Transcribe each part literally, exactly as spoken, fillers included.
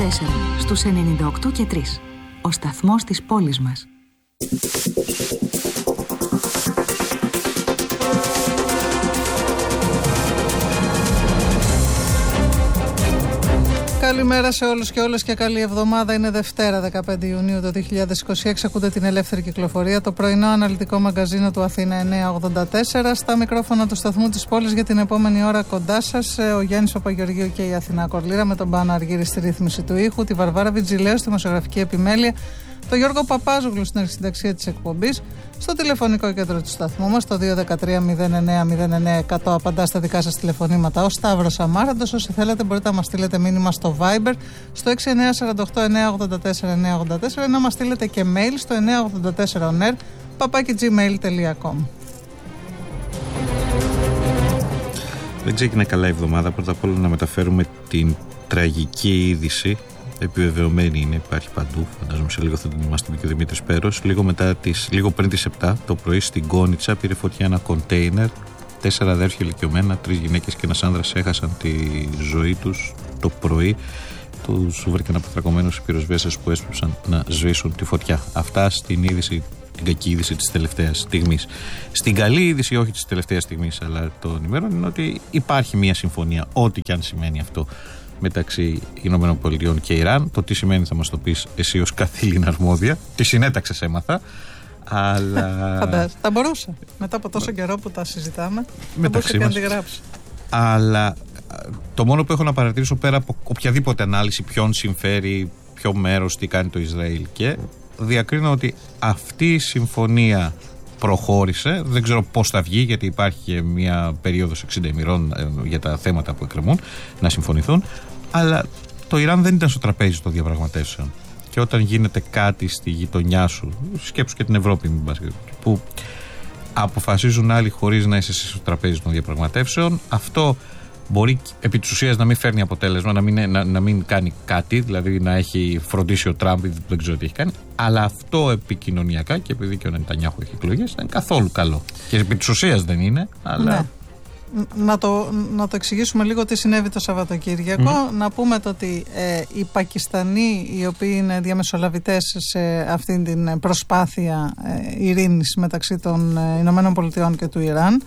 τέσσερα στους ενενήντα οκτώ και τρία. Ο σταθμός της πόλης μας. Καλημέρα σε όλους και όλες και καλή εβδομάδα. Είναι Δευτέρα δεκαπέντε Ιουνίου το δύο χιλιάδες είκοσι έξι. Ακούτε την Ελεύθερη Κυκλοφορία, το πρωινό αναλυτικό μαγκαζίνο του Αθήνα εννιακόσια ογδόντα τέσσερα. Στα μικρόφωνα του σταθμού της πόλης για την επόμενη ώρα κοντά σας ο Γιάννης Παπαγεωργίου και η Αθηνά Κορλήρα, με τον Πάνο Αργύρη στη ρύθμιση του ήχου, τη Βαρβάρα Βιτζιλέου στη δημοσιογραφική επιμέλεια, τον Γιώργο Παπάζογλου στην αρχισυνταξία της εκπομπής, στο τηλεφωνικό κέντρο του σταθμού μας, το δύο ένα τρία μηδέν εννέα μηδέν εννέα εκατό, απαντά στα δικά σας τηλεφωνήματα ο Σταύρος Αμάραντος. Όσοι θέλετε μπορείτε να μας στείλετε μήνυμα στο Viber στο έξι εννέα τέσσερα οκτώ εννέα ογδόντα τέσσερα εννέα ογδόντα τέσσερα ή να μας στείλετε και mail στο εννέα ογδόντα τέσσερα oner παπάκι gmail τελεία com. Δεν ξεκινάει καλά η εβδομάδα. Πρώτα απ' όλα να μεταφέρουμε την τραγική είδηση. Επιβεβαιωμένη είναι, υπάρχει παντού. Φαντάζομαι σε λίγο θα την μας την πει και ο Δημήτρης Πέρος. Λίγο, μετά τις, λίγο πριν τις επτά το πρωί στην Κόνιτσα πήρε φωτιά ένα κοντέινερ. Τέσσερα αδέρφια ηλικιωμένα, τρεις γυναίκες και ένας άνδρας έχασαν τη ζωή τους το πρωί. Τους βρήκαν αποτρακωμένους οι πυροσβέστες που έσπευσαν να σβήσουν τη φωτιά. Αυτά στην είδηση, την κακή είδηση της τελευταίας στιγμής. Στην καλή είδηση, όχι της τελευταίας στιγμής, αλλά των ημέρων, είναι ότι υπάρχει μια συμφωνία, ό,τι και αν σημαίνει αυτό, μεταξύ Ηνωμένων Πολιτειών και Ιράν. Το τι σημαίνει θα μας το πεις εσύ ως καθήλυνα αρμόδια. Τη συνέταξες έμαθα. Αλλά... Φαντάζομαι. Θα μπορούσα. Μετά από τόσο καιρό που τα συζητάμε, μεταξύ μας. Αλλά το μόνο που έχω να παρατηρήσω πέρα από οποιαδήποτε ανάλυση ποιον συμφέρει, ποιο μέρος, τι κάνει το Ισραήλ, και διακρίνω ότι αυτή η συμφωνία προχώρησε. Δεν ξέρω πώς θα βγει, γιατί υπάρχει και μια περίοδος εξήντα ημερών για τα θέματα που εκκρεμούν να συμφωνηθούν. Αλλά το Ιράν δεν ήταν στο τραπέζι των διαπραγματεύσεων. Και όταν γίνεται κάτι στη γειτονιά σου, σκέψου και την Ευρώπη, μην πας, που αποφασίζουν άλλοι χωρίς να είσαι στο τραπέζι των διαπραγματεύσεων, αυτό μπορεί επί της ουσίας να μην φέρνει αποτέλεσμα, να μην, να, να μην κάνει κάτι, δηλαδή να έχει φροντίσει ο Τραμπ, δεν ξέρω τι έχει κάνει, αλλά αυτό επικοινωνιακά, και επειδή και ο Νετανιάχου έχει εκλογές, δεν είναι καθόλου καλό. Και επί της ουσίας δεν είναι, αλλά... Ναι. Να το, να το εξηγήσουμε λίγο τι συνέβη το Σαββατοκύριακο. Mm. Να πούμε το ότι ε, οι Πακιστανοί, οι οποίοι είναι διαμεσολαβητές σε αυτήν την προσπάθεια ε, ειρήνης μεταξύ των ε, Ηνωμένων Πολιτειών και του Ιράν,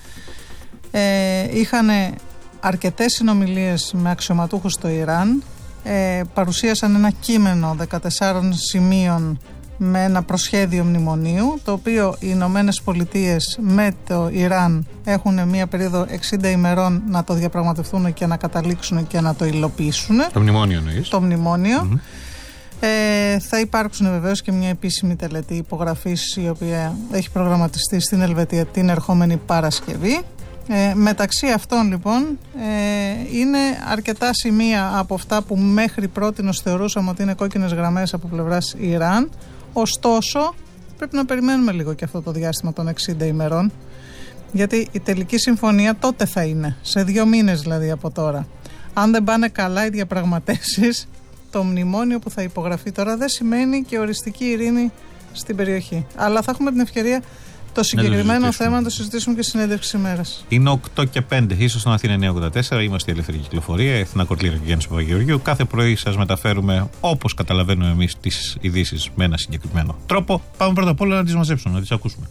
ε, είχαν αρκετές συνομιλίες με αξιωματούχους στο Ιράν, ε, παρουσίασαν ένα κείμενο δεκατεσσάρων σημείων με ένα προσχέδιο μνημονίου, το οποίο οι Ηνωμένες Πολιτείες με το Ιράν έχουν μία περίοδο εξήντα ημερών να το διαπραγματευτούν και να καταλήξουν και να το υλοποιήσουν. Το μνημόνιο εννοείς? Το μνημόνιο. Mm-hmm. Ε, θα υπάρξουν βεβαίως και μια επίσημη τελετή υπογραφής, η οποία έχει προγραμματιστεί στην Ελβετία την ερχόμενη Παρασκευή. Ε, μεταξύ αυτών λοιπόν ε, είναι αρκετά σημεία από αυτά που μέχρι πρότινος θεωρούσαμε ότι είναι κόκκινες γραμμές από πλευράς Ιράν. Ωστόσο πρέπει να περιμένουμε λίγο και αυτό το διάστημα των εξήντα ημερών, γιατί η τελική συμφωνία τότε θα είναι, σε δύο μήνες δηλαδή από τώρα. Αν δεν πάνε καλά οι διαπραγματεύσεις, το μνημόνιο που θα υπογραφεί τώρα δεν σημαίνει και οριστική ειρήνη στην περιοχή. Αλλά θα έχουμε την ευκαιρία το συγκεκριμένο θέμα να το συζητήσουμε και στη συνέντευξη ημέρας. Είναι οκτώ και πέντε. Ίσως στον Αθήνα εννιακόσια ογδόντα τέσσερα. Είμαστε η Ελεύθερη Κυκλοφορία, η Αθηνά Κορλήρα και Γιάννης Παπαγεωργίου. Κάθε πρωί σας μεταφέρουμε, όπως καταλαβαίνουμε εμείς, τις ειδήσεις με ένα συγκεκριμένο τρόπο. Πάμε πρώτα απ' όλα να τις μαζέψουμε, να τις ακούσουμε.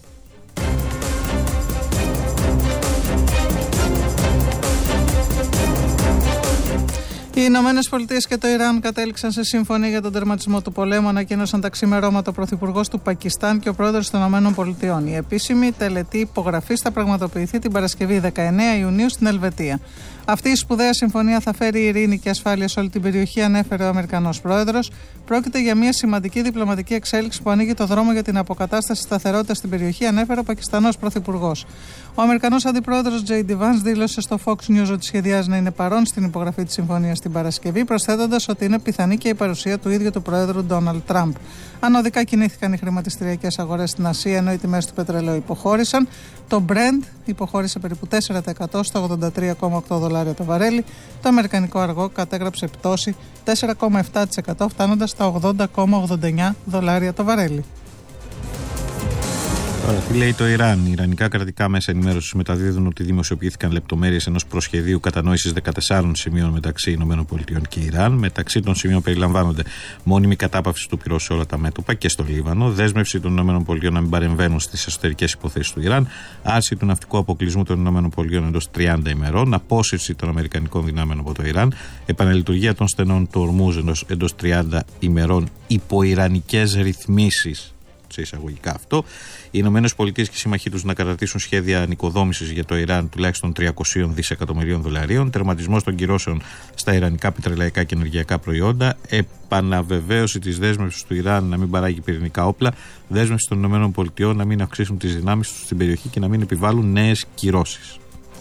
Οι Ηνωμένες Πολιτείες και το Ιράν κατέληξαν σε συμφωνία για τον τερματισμό του πολέμου, ανακοίνωσαν τα ξημερώματα ο Πρωθυπουργός του Πακιστάν και ο Πρόεδρος των Ηνωμένων Πολιτειών. Η επίσημη τελετή υπογραφής θα πραγματοποιηθεί την Παρασκευή δεκαεννέα Ιουνίου στην Ελβετία. Αυτή η σπουδαία συμφωνία θα φέρει ειρήνη και ασφάλεια σε όλη την περιοχή, ανέφερε ο Αμερικανός Πρόεδρος. Πρόκειται για μια σημαντική διπλωματική εξέλιξη που ανοίγει το δρόμο για την αποκατάσταση σταθερότητας στην περιοχή, ανέφερε ο Πακιστανός Πρωθυπουργός. Ο Αμερικανός Αντιπρόεδρος τζέι ντι Vance δήλωσε στο Fox News ότι σχεδιάζει να είναι παρόν στην υπογραφή της συμφωνίας την Παρασκευή, προσθέτοντας ότι είναι πιθανή και η παρουσία του ίδιου του Προέδρου Ντόναλντ Τραμπ. Ανωδικά κινήθηκαν οι χρηματιστηριακές αγορές στην Ασία, ενώ οι τιμές του πετρελαίου υποχώρησαν. Το Brent υποχώρησε περίπου τέσσερα τοις εκατό στα ογδόντα τρία κόμμα οκτώ δολάρια το βαρέλι. Το αμερικανικό αργό κατέγραψε πτώση τέσσερα κόμμα επτά τοις εκατό, φτάνοντας στα ογδόντα κόμμα ογδόντα εννέα δολάρια το βαρέλι. Τώρα, τι λέει το Ιράν? Οι ιρανικά κρατικά μέσα ενημέρωσης μεταδίδουν ότι δημοσιοποιήθηκαν λεπτομέρειες ενός προσχεδίου κατανόησης δεκατεσσάρων σημείων μεταξύ ΗΠΑ και Ιράν. Μεταξύ των σημείων περιλαμβάνονται μόνιμη κατάπαυση του πυρός σε όλα τα μέτωπα και στο Λίβανο, δέσμευση των ΗΠΑ να μην παρεμβαίνουν στις εσωτερικές υποθέσεις του Ιράν, άρση του ναυτικού αποκλεισμού των ΗΠΑ εντός τριάντα ημερών, απόσυρση των Αμερικανικών δυνάμεων από το Ιράν, επανελειτουργία των στενών του Ορμούζ εντός τριάντα ημερών υπό ιρανικές ρυθμίσεις. Σε εισαγωγικά αυτό, οι Ηνωμένες Πολιτείες και οι σύμμαχοί τους να καταρτήσουν σχέδια ανοικοδόμησης για το Ιράν τουλάχιστον τριακόσια δισεκατομμυρίων δολαρίων, τερματισμός των κυρώσεων στα ιρανικά πετρελαϊκά και ενεργειακά προϊόντα, επαναβεβαίωση της δέσμευσης του Ιράν να μην παράγει πυρηνικά όπλα, δέσμευση των Ηνωμένων Πολιτειών να μην αυξήσουν τις δυνάμεις τους στην περιοχή και να μην επιβάλλουν νέες κυρώσεις.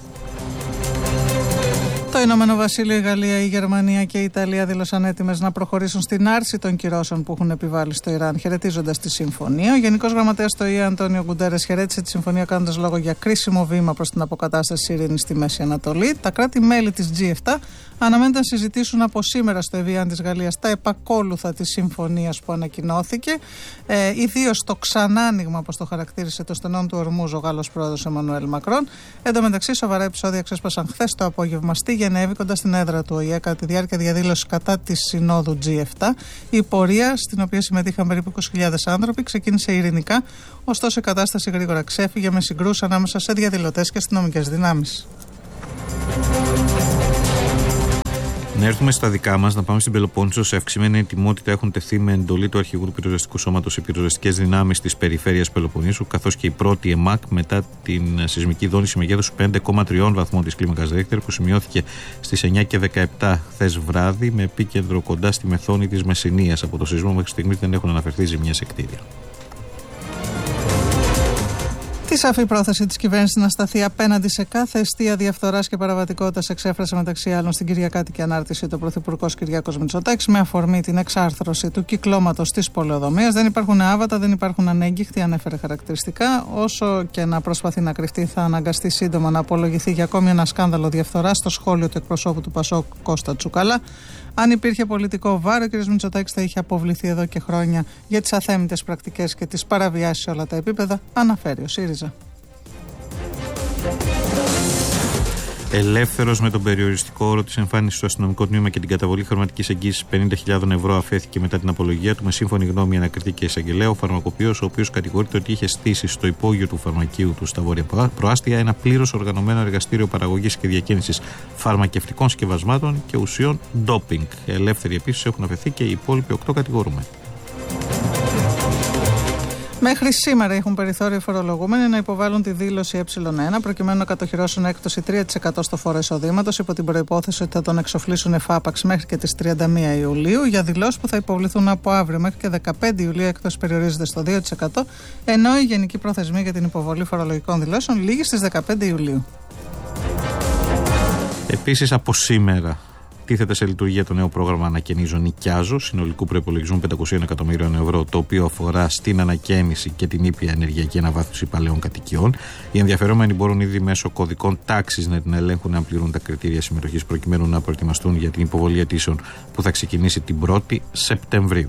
Το Ηνωμένο Βασίλειο, η Γαλλία, η Γερμανία και η Ιταλία δήλωσαν έτοιμες να προχωρήσουν στην άρση των κυρώσεων που έχουν επιβάλει στο Ιράν, χαιρετίζοντας τη συμφωνία. Ο Γενικός Γραμματέας του ΟΗΕ, Αντώνιο Γκουντέρες, χαιρέτησε τη συμφωνία κάνοντας λόγο για κρίσιμο βήμα προς την αποκατάσταση ειρήνης στη Μέση Ανατολή. Τα κράτη-μέλη της τζι επτά αναμένεται να συζητήσουν από σήμερα στο Εβιάν της Γαλλίας τα επακόλουθα της συμφωνίας που ανακοινώθηκε, ε, ιδίως το ξανάνοιγμα, όπως το χαρακτήρισε, το στενών του Ορμούζ ο Γάλλος πρόεδρος Εμμανουέλ Μακρόν. Εν τω μεταξύ, σοβαρά επεισόδια ξέσπασαν χθες το απόγευμα στη Γενέβη, κοντά στην έδρα του ΟΗΕ, κατά τη διάρκεια διαδήλωσης κατά της Συνόδου τζι επτά. Η πορεία, στην οποία συμμετείχαν περίπου είκοσι χιλιάδες άνθρωποι, ξεκίνησε ειρηνικά, ωστόσο η κατάσταση γρήγορα ξέφυγε με συγκρούσεις ανάμεσα σε διαδηλωτές και αστυνομικές δυνάμεις. Να έρθουμε στα δικά μας, να πάμε στην Πελοπόννησο. Σε αυξημένη ετοιμότητα έχουν τεθεί με εντολή του Αρχηγού του Πυροσβεστικού Σώματος οι πυροσβεστικές δυνάμεις της περιφέρειας Πελοποννήσου, καθώς και η πρώτη ΕΜΑΚ μετά την σεισμική δόνηση μεγέθους πέντε κόμμα τρία βαθμών της κλίμακας Ρέχτερ που σημειώθηκε στις εννιά και δεκαεπτά χθες βράδυ, με επίκεντρο κοντά στη μεθόνη της Μεσσηνίας. Από το σεισμό μέχρι στιγμής δεν έχουν αναφερθεί ζημιές σε κτίρια. Τη σαφή πρόθεση της κυβέρνησης να σταθεί απέναντι σε κάθε αιστεία διαφθοράς και παραβατικότητας εξέφρασε μεταξύ άλλων στην Κυριακάτικη Ανάρτηση το Πρωθυπουργός Κυριάκος Μητσοτάκης με αφορμή την εξάρθρωση του κυκλώματος της πολεοδομίας. Δεν υπάρχουν άβατα, δεν υπάρχουν ανέγκυχτοι, ανέφερε χαρακτηριστικά. Όσο και να προσπαθεί να κρυφτεί, θα αναγκαστεί σύντομα να απολογηθεί για ακόμη ένα σκάνδαλο διαφθοράς στο σχόλιο του εκπροσώπου του Πασόκ Κώστα Τσουκαλά. Αν υπήρχε πολιτικό βάρο, ο κ. Μητσοτάκης θα είχε αποβληθεί εδώ και χρόνια για τις αθέμητες πρακτικές και τις παραβιάσεις σε όλα τα επίπεδα, αναφέρει ο ΣΥΡΙΖΑ. Ελεύθερος με τον περιοριστικό όρο της εμφάνισης στο αστυνομικό τμήμα και την καταβολή χρηματικής εγγύησης πενήντα χιλιάδες ευρώ αφέθηκε μετά την απολογία του με σύμφωνη γνώμη ανακριτή και εισαγγελέα ο φαρμακοποιός, ο οποίος κατηγορείται ότι είχε στήσει στο υπόγειο του φαρμακείου του στα Βόρεια Προάστια ένα πλήρως οργανωμένο εργαστήριο παραγωγής και διακίνησης φαρμακευτικών σκευασμάτων και ουσιών ντόπινγκ. Ελεύθεροι επίσης έχουν αφαιθεί και οι υπόλοιποι οκτώ κατηγορούμενοι. Μέχρι σήμερα έχουν περιθώριο φορολογούμενοι να υποβάλουν τη δήλωση ε1 προκειμένου να κατοχυρώσουν έκπτωση τρία τοις εκατό στο φόρο εισοδήματος υπό την προϋπόθεση ότι θα τον εξοφλήσουν εφάπαξ μέχρι και τις τριάντα μία Ιουλίου. Για δηλώσεις που θα υποβληθούν από αύριο μέχρι και δεκαπέντε Ιουλίου, έκπτωση περιορίζεται στο δύο τοις εκατό, ενώ η γενική προθεσμία για την υποβολή φορολογικών δηλώσεων λήγει στις δεκαπέντε Ιουλίου. Επίσης από σήμερα τίθεται σε λειτουργία το νέο πρόγραμμα Ανακαινίζω Νοικιάζω συνολικού προϋπολογισμού πεντακόσια εκατομμύριων ευρώ, το οποίο αφορά στην ανακαίνιση και την ήπια ενεργειακή αναβάθμιση παλαιών κατοικιών. Οι ενδιαφερόμενοι μπορούν ήδη μέσω κωδικών τάξης να την ελέγχουν αν πληρούν τα κριτήρια συμμετοχής προκειμένου να προετοιμαστούν για την υποβολή αιτήσεων που θα ξεκινήσει την πρώτη Σεπτεμβρίου.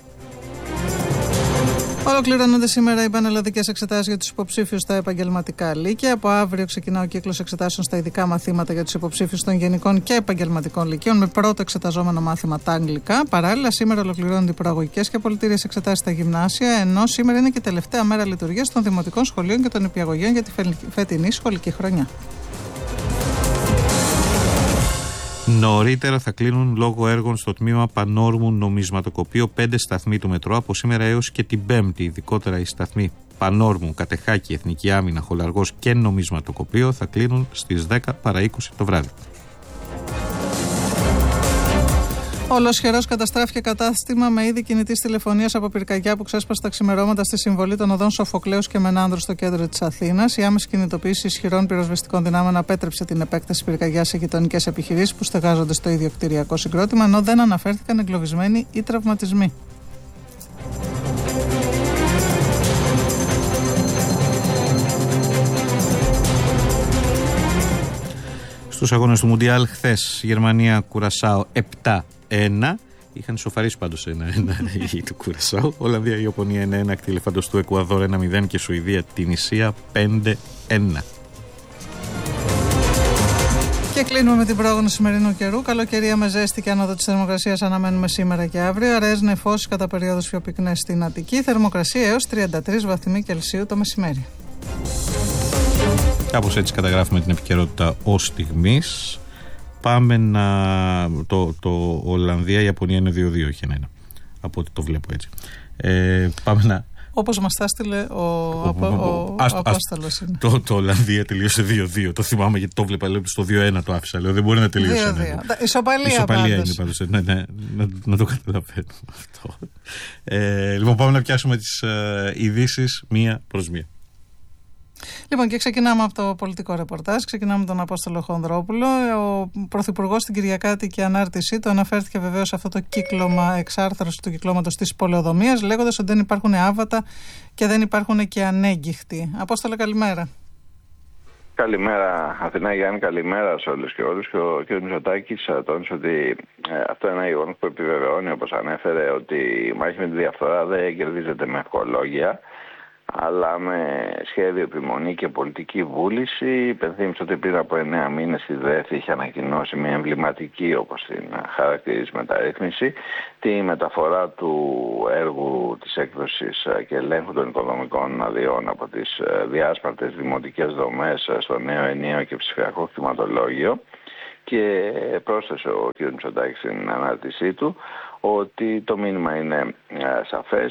Ολοκληρώνονται σήμερα οι πανελλαδικές εξετάσεις για τους υποψήφιους στα επαγγελματικά λύκεια. Από αύριο ξεκινά ο κύκλος εξετάσεων στα ειδικά μαθήματα για τους υποψήφιους των γενικών και επαγγελματικών λυκείων, με πρώτο εξεταζόμενο μάθημα τα αγγλικά. Παράλληλα, σήμερα ολοκληρώνονται οι προαγωγικές και απολυτήριες εξετάσεις στα γυμνάσια, ενώ σήμερα είναι και τελευταία μέρα λειτουργίας των δημοτικών σχολείων και των νηπιαγωγείων για τη φετινή σχολική χρονιά. Νωρίτερα θα κλείνουν λόγω έργων στο τμήμα Πανόρμου Νομισματοκοπείο πέντε σταθμοί του μετρό από σήμερα έως και την Πέμπτη. Ειδικότερα οι σταθμοί Πανόρμου, Κατεχάκη, Εθνική Άμυνα, Χολαργός και Νομισματοκοπείο θα κλείνουν στις δέκα παρά είκοσι το βράδυ. Ολοσχερός καταστράφηκε κατάστημα με είδη κινητής τηλεφωνίας από πυρκαγιά που ξέσπασε τα ξημερώματα στη συμβολή των οδών Σοφοκλέους και Μενάνδρου στο κέντρο της Αθήνας. Η άμεση κινητοποίηση ισχυρών πυροσβεστικών δυνάμεων απέτρεψε την επέκταση πυρκαγιάς σε γειτονικές επιχειρήσεις που στεγάζονται στο ίδιο κτηριακό συγκρότημα, ενώ δεν αναφέρθηκαν εγκλωβισμένοι ή τραυματισμοί. Στους αγώνες του Μουντιάλ χθες Γερμανία Κουρασάο επτά ένα Είχαν ισοφαρίσει πάντως ένα ένα οι του Κουρασάου. Ολλανδία, Ιαπωνία ένα ένα, ακτή Ελεφαντοστού Εκουαδόρ ένα μηδέν και Σουηδία Τινησία πέντε ένα. Και κλείνουμε με την πρόγνωση σημερινού καιρού. Καλοκαιρία με ζέστη και άνοδο της θερμοκρασίας αναμένουμε σήμερα και αύριο. Αραιές νεφώσεις κατά περιόδους πιο πυκνές στην Αττική. Θερμοκρασία έως τριάντα τρεις βαθμοί Κελσίου το μεσημέρι. Κάπως έτσι καταγράφουμε την επικαιρότητα ως στιγμής. Πάμε να. Το, το Ολλανδία, η Ιαπωνία είναι δύο δύο, όχι ένα ένα. Από ό,τι το βλέπω έτσι. Ε, πάμε να. Όπως μας τα έστειλε ο, ο, ο, ο, ο Απόστολος. Το, το Ολλανδία τελείωσε δύο δύο. Το θυμάμαι γιατί το βλέπα. Λέω στο δύο ένα το άφησα. Λέω δεν μπορεί να τελείωσε. δύο δύο. Ισοπαλία, Ισοπαλία είναι πάντως. Ναι, ναι, να, να το καταλαβαίνω αυτό. Ε, λοιπόν, πάμε να πιάσουμε τις ε, ειδήσεις μία προς μία. Λοιπόν, και ξεκινάμε από το πολιτικό ρεπορτάζ. Ξεκινάμε με τον Απόστολο Χονδρόπουλο. Ο Πρωθυπουργός στην Κυριακάτικη ανάρτησή του αναφέρθηκε βεβαίως σε αυτό το κύκλωμα, εξάρθρωση του κυκλώματος της πολεοδομίας, λέγοντας ότι δεν υπάρχουν άβατα και δεν υπάρχουν και ανέγκυχτοι. Απόστολο, καλημέρα. Καλημέρα Αθηνά, Γιάννη, καλημέρα σε όλους και όλους. Και ο κ. Μητσοτάκης τόνισε ότι ε, αυτό είναι ένα γεγονός που επιβεβαιώνει, όπως ανέφερε, ότι η μάχη με τη διαφθορά δεν κερδίζεται με ευχολόγια, αλλά με σχέδιο, επιμονή και πολιτική βούληση. Υπενθύμισε ότι πριν από εννέα μήνες η ΔΕΘ είχε ανακοινώσει μια εμβληματική, όπως την χαρακτηρίζει, μεταρρύθμιση, τη μεταφορά του έργου της έκδοσης και ελέγχου των οικονομικών αδειών από τις διάσπαρτες δημοτικές δομές στο νέο ενιαίο και ψηφιακό κτηματολόγιο. Και πρόσθεσε ο κ. Μητσοτάκης στην ανάρτησή του ότι το μήνυμα είναι ε, σαφές.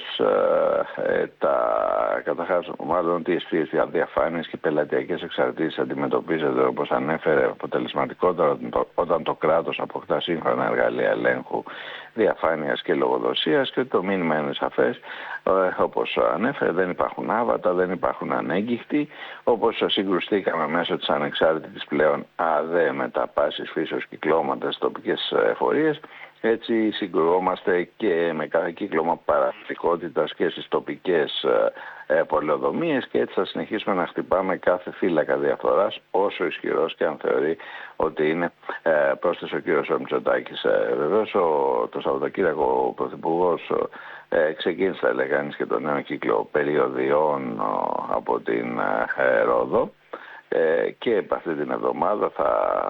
Ε, τα, καταρχάς, μάλλον ότι οι αιστείες διαφάνειες και πελατειακές εξαρτήσεις αντιμετωπίζονται, όπως ανέφερε, αποτελεσματικότερα όταν το κράτος αποκτά σύγχρονα εργαλεία ελέγχου, διαφάνειας και λογοδοσίας, και το μήνυμα είναι σαφές. Ε, όπως ανέφερε, δεν υπάρχουν άβατα, δεν υπάρχουν ανέγκυχτοι. Όπως συγκρουστήκαμε μέσω της ανεξάρτητης πλέον ΑΔΕ με τα πάσης φύσεως κυκλώματα στις τοπικές εφορίες, έτσι συγκρουόμαστε και με κάθε κύκλωμα παραστικότητας και στις τοπικές ε, πολεοδομίες, και έτσι θα συνεχίσουμε να χτυπάμε κάθε φύλακα διαφθοράς, όσο ισχυρός και αν θεωρεί ότι είναι, ε, πρόσθεσε ο κ. Μητσοτάκης. Ε, βεβαίως ο, το Σαββατοκύριακο ο Πρωθυπουργός ε, ξεκίνησε, θα έλεγα, και το νέο κύκλο περιοδιών ο, από την ε, Ρόδο. Ε, και από αυτή την εβδομάδα θα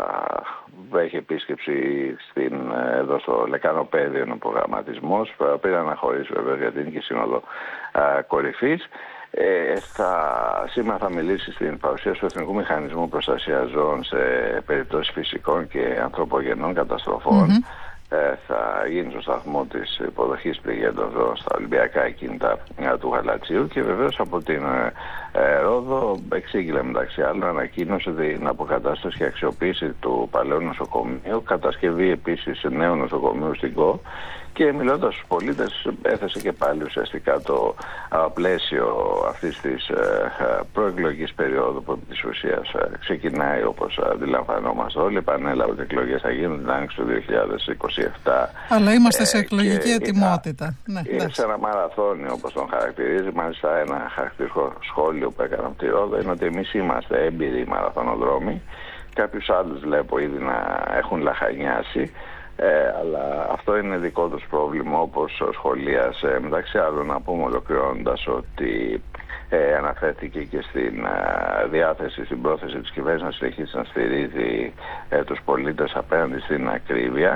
έχει επίσκεψη στην, εδώ στο Λεκανοπέδιο ο προγραμματισμός, πριν αναχωρήσει βέβαια για την και σύνοδο α, κορυφής. Ε, θα, σήμερα θα μιλήσει στην παρουσίαση του Εθνικού Μηχανισμού Προστασίας Ζώων σε περιπτώσεις φυσικών και ανθρωπογενών καταστροφών. Mm-hmm. Θα γίνει στο σταθμό της υποδοχής πληγέντων ζώων στα Ολυμπιακά Ακίνητα του Γαλατσίου, και βεβαίως από την ε, Ρόδο εξήγηλε μεταξύ άλλων, ανακοίνωσε την αποκατάσταση και αξιοποίηση του παλαιού νοσοκομείου, κατασκευή επίσης νέου νοσοκομείου στην ΚΟ, και μιλώντας στους πολίτες έθεσε και πάλι ουσιαστικά το α, πλαίσιο αυτής της α, προεκλογικής περίοδου που της ουσίας α, ξεκινάει, όπως αντιλαμβανόμαστε όλοι. Επανέλαβε ότι οι εκλογές θα γίνουν την άνοιξη του δύο χιλιάδες είκοσι επτά. Αλλά είμαστε ε, σε εκλογική ετοιμότητα. Είναι ναι, σε ένα μαραθώνιο, όπως τον χαρακτηρίζει. Μάλιστα ένα χαρακτηριστικό σχόλιο που έκανα από τη Ρόδο είναι ότι εμείς είμαστε έμπειροι μαραθωνοδρόμοι. Κάποιους άλλους βλέπω ήδη να έχουν λαχανιάσει. Ε, αλλά αυτό είναι δικό τους πρόβλημα, όπως σχολίασε. Μεταξύ άλλων, να πούμε ολοκληρώνοντας ότι ε, αναφέρθηκε και στην ε, διάθεση, στην πρόθεση της κυβέρνησης να συνεχίσει να στηρίζει ε, τους πολίτες απέναντι στην ακρίβεια.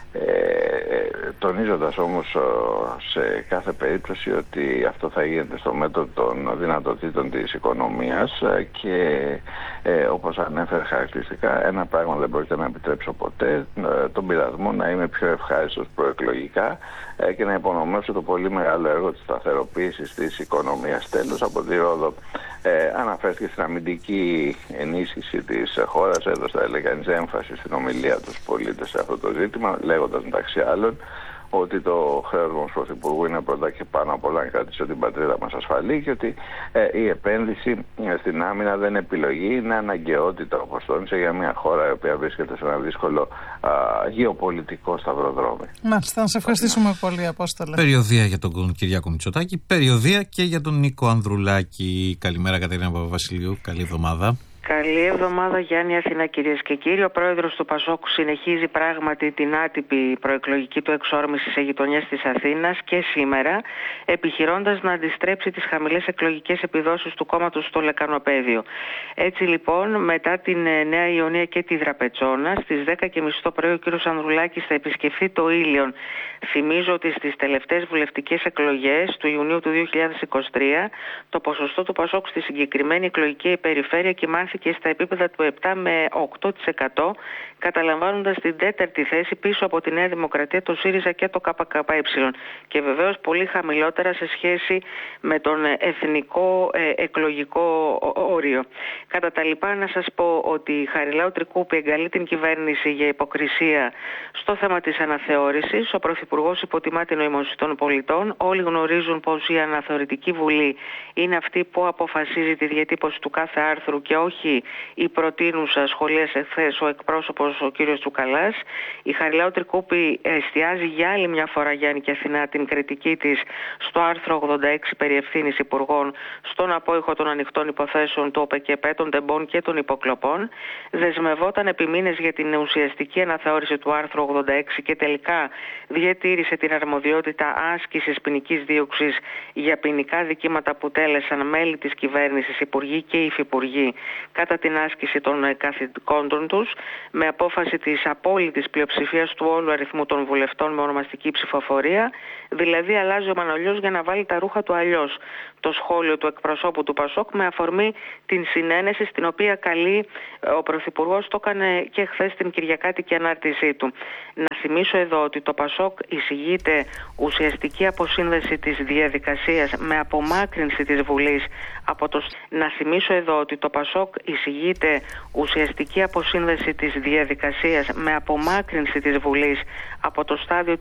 Ε, τονίζοντας όμως σε κάθε περίπτωση ότι αυτό θα γίνεται στο μέτρο των δυνατοτήτων της οικονομίας, και ε, όπως ανέφερε χαρακτηριστικά, ένα πράγμα δεν πρόκειται να επιτρέψω ποτέ, ε, τον πειρασμό να είμαι πιο ευχάριστος προεκλογικά ε, και να υπονομεύσω το πολύ μεγάλο έργο της σταθεροποίησης της οικονομίας. Τέλος, από τη Ρόδο ε, αναφέρθηκε στην αμυντική ενίσχυση της χώρας, έδωσε, θα έλεγα, έμφαση στην ομιλία τους πολίτες σε αυτό το ζήτημα, λέγοντας μεταξύ άλλων ότι το χρέος μας Πρωθυπουργού είναι πρώτα και πάνω απ' όλα να κρατήσει την πατρίδα μας ασφαλή, και ότι ε, η επένδυση στην άμυνα δεν είναι επιλογή, είναι αναγκαιότητα, όπως τόνισε, για μια χώρα η οποία βρίσκεται σε ένα δύσκολο α, γεωπολιτικό σταυροδρόμι. Μάλιστα, να σε ευχαριστήσουμε πολύ, Απόστολε. Περιοδία για τον Κυριάκο Μητσοτάκη, περιοδία και για τον Νίκο Ανδρουλάκη. Καλημέρα, Κατερίνα Παπαβασιλείου, καλή εβδομάδα. Καλή εβδομάδα, Γιάννη, Αθηνά, κυρίες και κύριοι. Ο πρόεδρος του Πασόκ συνεχίζει πράγματι την άτυπη προεκλογική του εξόρμηση σε γειτονιές της Αθήνας και σήμερα, επιχειρώντας να αντιστρέψει τις χαμηλές εκλογικές επιδόσεις του κόμματος στο Λεκανοπαίδιο. Έτσι λοιπόν, μετά την Νέα Ιωνία και τη Δραπετσόνα, στις δέκα και μισή το πρωί ο κ. Ανδρουλάκης θα επισκεφθεί το Ήλιον. Θυμίζω ότι στις τελευταίες βουλευτικές εκλογές του Ιουνίου του δύο χιλιάδες είκοσι τρία, το ποσοστό του Πασόκ στη συγκεκριμένη εκλογική περιφέρεια κοιμάνθηκε στα επίπεδα του επτά με οκτώ τοις εκατό, καταλαμβάνοντας την τέταρτη θέση πίσω από τη Νέα Δημοκρατία, το ΣΥΡΙΖΑ και το ΚΚΕ, και βεβαίως πολύ χαμηλότερα σε σχέση με τον εθνικό ε, εκλογικό όριο. Κατά τα λοιπά, να σας πω ότι η Χαριλάου Τρικούπη εγκαλεί την κυβέρνηση για υποκρισία στο θέμα της αναθεώρησης. Ο Πρωθυπουργός υποτιμά την νοημοσύνη των πολιτών. Όλοι γνωρίζουν πως η Αναθεωρητική Βουλή είναι αυτή που αποφασίζει τη διατύπωση του κάθε άρθρου και όχι η προτείνουσα σχολίασε εχθές ο εκπρόσωπος ο κ. Τσουκαλάς. Η Χαριλάου Τρικούπη εστιάζει για άλλη μια φορά, Γιάννη και Αθηνά, την κριτική της στο άρθρο ογδόντα έξι περί ευθύνης υπουργών, στον απόϊχο των ανοιχτών υποθέσεων του ΟΠΕΚΕΠΕ, των τεμπών και των υποκλοπών. Δεσμευόταν επί μήνες για την ουσιαστική αναθεώρηση του άρθρου ογδόντα έξι και τελικά διατήρησε την αρμοδιότητα άσκησης ποινικής δίωξης για ποινικά δικήματα που τέλεσαν μέλη της κυβέρνησης, υπουργοί και υφυπουργοί, κατά την άσκηση των καθηκόντων τους, με απόφαση της απόλυτης πλειοψηφίας του όλου αριθμού των βουλευτών με ονομαστική ψηφοφορία. Δηλαδή, αλλάζει ο Μανολιός για να βάλει τα ρούχα του αλλιώς. Το σχόλιο του εκπροσώπου του Πασόκ με αφορμή την συνένεση στην οποία καλεί ο Πρωθυπουργός, το έκανε και χθες την Κυριακάτικη ανάρτησή του. Να θυμίσω εδώ ότι το Πασόκ εισηγείται ουσιαστική αποσύνδεση της διαδικασίας με απομάκρυνση της Βουλής από το... Να θυμίσω εδώ ότι το Πασόκ εισηγείται ουσιαστική αποσύνδεση της διαδικασίας με απομάκρυνση της Βουλής από το στάδιο